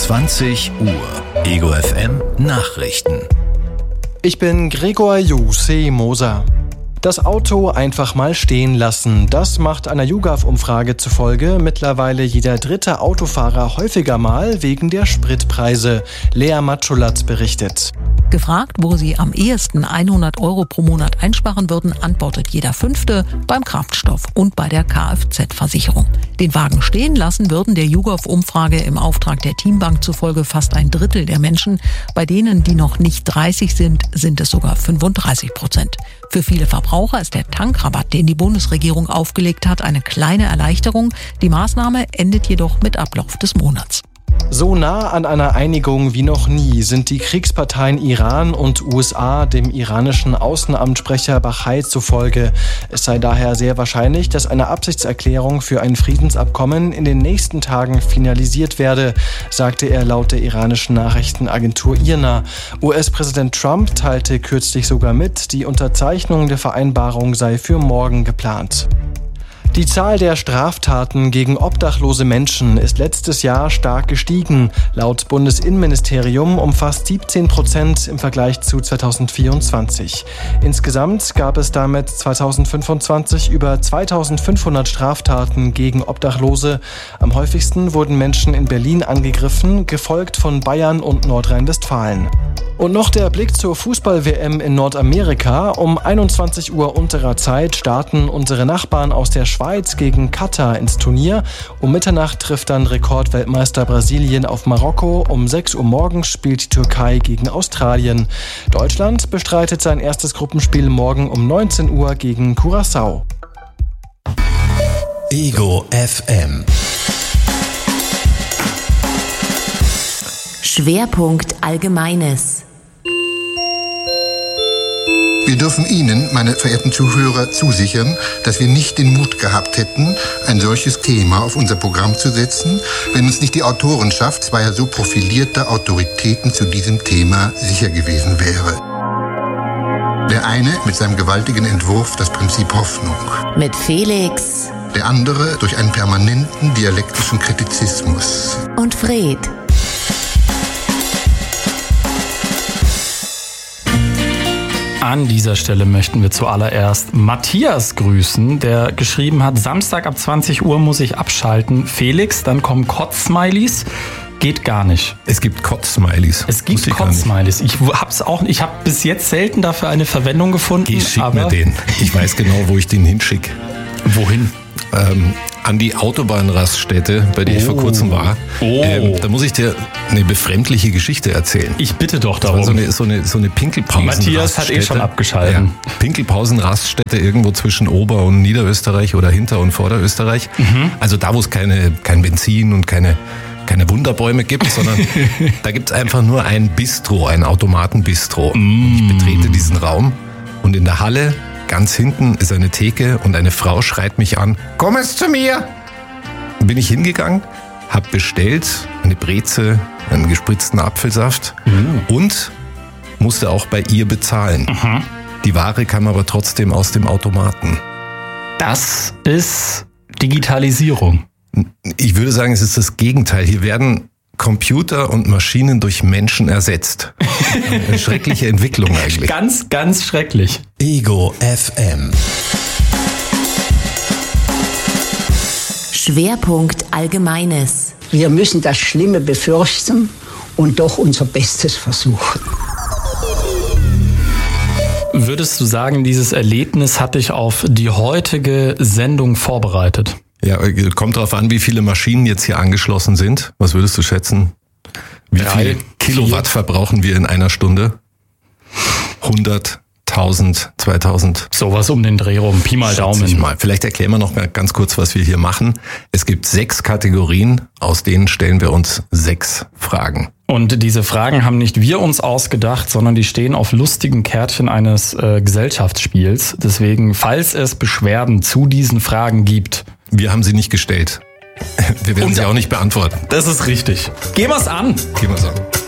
20 Uhr. Ego FM Nachrichten. Ich bin Gregor Moser. Das Auto einfach mal stehen lassen. Das macht einer YouGov-Umfrage zufolge mittlerweile jeder dritte Autofahrer häufiger mal wegen der Spritpreise. Lea Matschulatz berichtet. Gefragt, wo sie am ehesten 100 € pro Monat einsparen würden, antwortet jeder Fünfte beim Kraftstoff und bei der Kfz-Versicherung. Den Wagen stehen lassen würden der YouGov-Umfrage im Auftrag der Teambank zufolge fast ein Drittel der Menschen. Bei denen, die noch nicht 30 sind, sind es sogar 35%. Für viele Verbraucher ist der Tankrabatt, den die Bundesregierung aufgelegt hat, eine kleine Erleichterung. Die Maßnahme endet jedoch mit Ablauf des Monats. So nah an einer Einigung wie noch nie sind die Kriegsparteien Iran und USA dem iranischen Außenamtssprecher Bachai zufolge. Es sei daher sehr wahrscheinlich, dass eine Absichtserklärung für ein Friedensabkommen in den nächsten Tagen finalisiert werde, sagte er laut der iranischen Nachrichtenagentur IRNA. US-Präsident Trump teilte kürzlich sogar mit, die Unterzeichnung der Vereinbarung sei für morgen geplant. Die Zahl der Straftaten gegen obdachlose Menschen ist letztes Jahr stark gestiegen. Laut Bundesinnenministerium um fast 17% im Vergleich zu 2024. Insgesamt gab es damit 2025 über 2500 Straftaten gegen Obdachlose. Am häufigsten wurden Menschen in Berlin angegriffen, gefolgt von Bayern und Nordrhein-Westfalen. Und noch der Blick zur Fußball-WM in Nordamerika. Um 21 Uhr unserer Zeit starten unsere Nachbarn aus der Schweiz gegen Katar ins Turnier. Um Mitternacht trifft dann Rekordweltmeister Brasilien auf Marokko. Um 6 Uhr morgens spielt die Türkei gegen Australien. Deutschland bestreitet sein erstes Gruppenspiel morgen um 19 Uhr gegen Curaçao. Ego FM. Schwerpunkt Allgemeines. Wir dürfen Ihnen, meine verehrten Zuhörer, zusichern, dass wir nicht den Mut gehabt hätten, ein solches Thema auf unser Programm zu setzen, wenn uns nicht die Autorenschaft zweier so profilierter Autoritäten zu diesem Thema sicher gewesen wäre. Der eine mit seinem gewaltigen Entwurf Das Prinzip Hoffnung. Mit Felix. Der andere durch einen permanenten dialektischen Kritizismus. Und Fred. An dieser Stelle möchten wir zuallererst Matthias grüßen, der geschrieben hat, Samstag ab 20 Uhr muss ich abschalten. Felix, dann kommen Kotz-Smileys. Geht gar nicht. Es gibt Kotz-Smileys. Es gibt Kotz-Smileys. Ich habe bis jetzt selten dafür eine Verwendung gefunden. Schick mir den. Ich weiß genau, wo ich den hinschicke. Wohin? An die Autobahnraststätte, bei der ich vor kurzem war. Da muss ich dir eine befremdliche Geschichte erzählen. Ich bitte doch darum. Das war so eine Pinkelpausen. Matthias hat schon abgeschalten. Ja, Pinkelpausen-Raststätte irgendwo zwischen Ober- und Niederösterreich oder Hinter- und Vorderösterreich. Also da, wo es kein Benzin und keine Wunderbäume gibt, sondern da gibt es einfach nur ein Bistro, ein Automatenbistro. Und ich betrete diesen Raum und in der Halle ganz hinten ist eine Theke und eine Frau schreit mich an, komm jetzt zu mir! Bin ich hingegangen, hab bestellt eine Breze, einen gespritzten Apfelsaft und musste auch bei ihr bezahlen. Die Ware kam aber trotzdem aus dem Automaten. Das ist Digitalisierung. Ich würde sagen, es ist das Gegenteil. Hier werden Computer und Maschinen durch Menschen ersetzt. Eine schreckliche Entwicklung eigentlich. Ganz, ganz schrecklich. Ego FM. Schwerpunkt Allgemeines. Wir müssen das Schlimme befürchten und doch unser Bestes versuchen. Würdest du sagen, dieses Erlebnis hat dich auf die heutige Sendung vorbereitet? Ja, kommt drauf an, wie viele Maschinen jetzt hier angeschlossen sind. Was würdest du schätzen? Wie viel Kilowatt verbrauchen wir in einer Stunde? 100, 1000, 2000? Sowas um den Dreh rum, Pi mal Daumen. Mal. Vielleicht erklären wir noch ganz kurz, was wir hier machen. Es gibt 6 Kategorien, aus denen stellen wir uns 6 Fragen. Und diese Fragen haben nicht wir uns ausgedacht, sondern die stehen auf lustigen Kärtchen eines Gesellschaftsspiels. Deswegen, falls es Beschwerden zu diesen Fragen gibt, wir haben sie nicht gestellt. Wir werden sie auch nicht beantworten. Das ist richtig. Gehen wir's an.